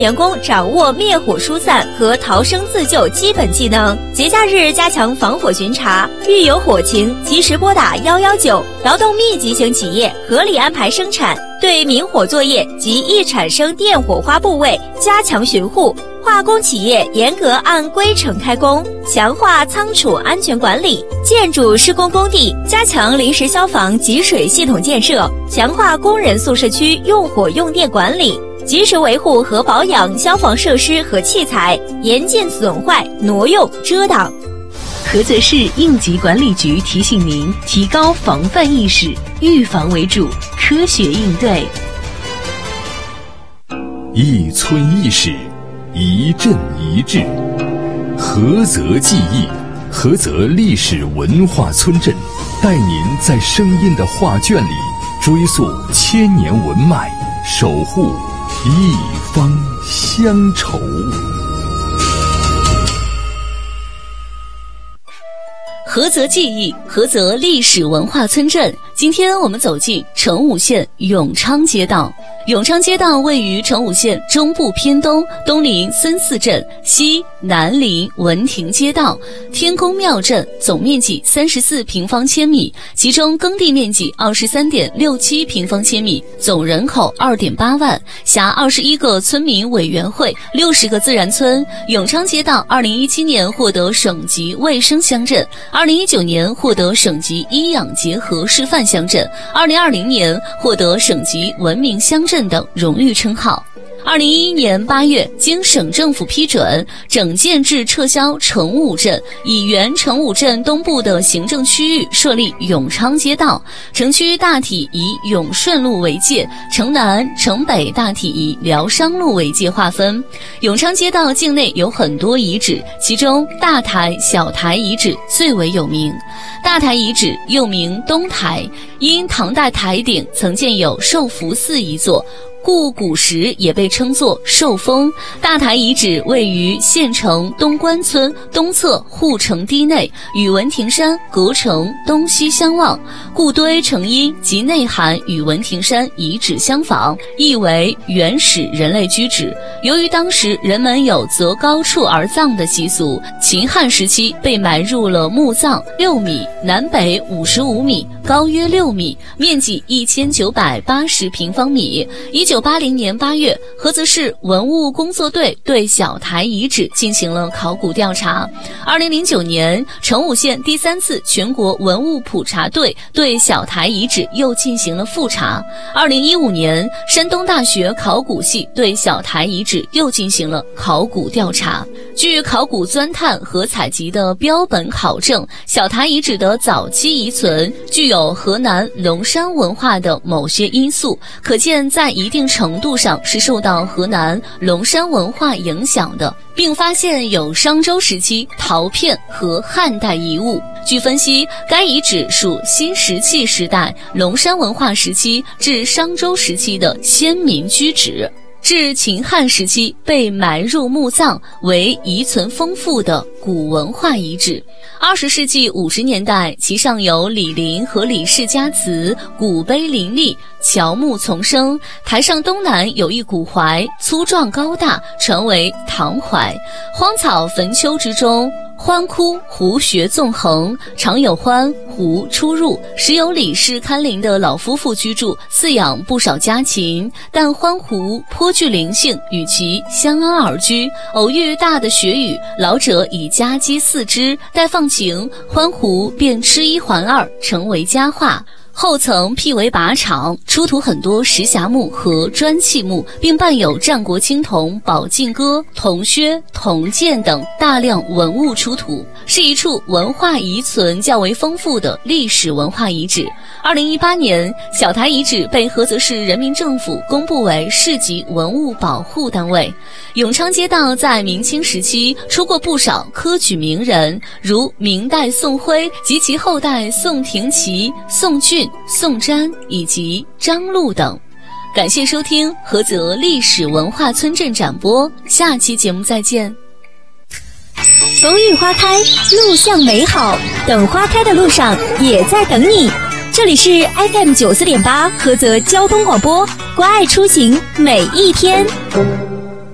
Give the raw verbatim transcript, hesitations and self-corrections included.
员工掌握灭火疏散和逃生自救基本技能。节假日加强防火巡查，遇有火情及时拨打一一九。劳动密集型企业合理安排生产，对明火作业及易产生电火花部位加强巡护。化工企业严格按规程开工，强化仓储安全管理。建筑施工工地加强临时消防集水系统建设，强化工人宿舍区用火用电管理。及时维护和保养消防设施和器材，严禁损坏、挪用、遮挡。 菏泽市应急管理局提醒您提高防范意识，预防为主，科学应对。 一村一史，一镇一志。菏泽记忆，菏泽历史文化村镇，带您在声音的画卷里追溯千年文脉，守护一方乡愁。 菏泽记忆，菏泽历史文化村镇。今天我们走进成武县永昌街道。永昌街道位于成武县中部偏东，东临森寺镇，西南临文亭街道、天公庙镇，总面积三十四平方千米，其中耕地面积二十三点六七平方千米，总人口二点八万，辖二十一个村民委员会，六十个自然村。永昌街道二零一七年获得省级卫生乡镇，二零一九年获得省级医养结合示范乡镇，二零二零年获得省级文明乡镇等荣誉称号。二零一一年八月，经省政府批准，整建制撤销成武镇，以原成武镇东部的行政区域设立永昌街道。城区大体以永顺路为界，城南、城北大体以疗商路为界划分。永昌街道境内有很多遗址，其中大台、小台遗址最为有名。大台遗址又名东台，因唐代台顶曾建有寿福寺一座，故古时也被称作寿丰。大台遗址位于县城东关村东侧护城堤内，与文亭山隔城东西相望，故堆成因及内涵与文亭山遗址相仿，亦为原始人类居址。由于当时人们有择高处而葬的习俗，秦汉时期被埋入了墓葬六米，南北五十五米，高约六米，面积一千九百八十平方米。一九八零年八月，菏泽市文物工作队对小台遗址进行了考古调查。二零零九年，成武县第三次全国文物普查队对小台遗址又进行了复查。二零一五年，山东大学考古系对小台遗址又进行了考古调查。据考古钻探和采集的标本考证，小台遗址的早期遗存具有河南龙山文化的某些因素，可见在一定程度上是受到河南龙山文化影响的，并发现有商周时期陶片和汉代遗物。据分析，该遗址属新石器时代龙山文化时期至商周时期的先民居址，至秦汉时期被埋入墓葬，为遗存丰富的古文化遗址。二十世纪五十年代，其上有李陵和李氏家祠，古碑林立，乔木丛生。台上东南有一古槐，粗壮高大，传为唐槐。荒草坟丘之中，欢窟湖穴纵横，常有欢湖出入，时有李氏堪陵的老夫妇居住，饲养不少家禽，但欢湖颇具灵性，与其相安而居。偶遇大的雪雨，老者以家鸡饲之，待放晴，欢湖便吃一还二，成为佳话。后曾辟为靶场，出土很多石匣木和砖器木，并伴有战国青铜、宝镜戈、铜靴、铜剑等大量文物出土，是一处文化遗存较为丰富的历史文化遗址。二零一八年，小台遗址被菏泽市人民政府公布为市级文物保护单位。永昌街道在明清时期出过不少科举名人，如明代宋徽及其后代宋廷奇、宋俊、宋瞻以及张禄等。感谢收听菏泽历史文化村镇展播，下期节目再见。 风雨花开，路向美好，等花开的路上也在等你。这里是 F M 九四点八菏泽交通广播，关爱出行每一天。